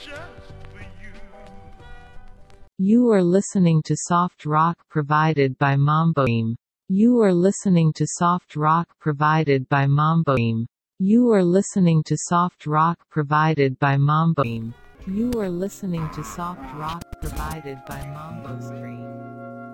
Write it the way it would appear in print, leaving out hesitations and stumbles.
You are listening to soft rock provided by Mambo Team. You are listening to soft rock provided by Mambo Team. You are listening to soft rock provided by Mambo Team. You are listening to soft rock provided by Mambo Stream.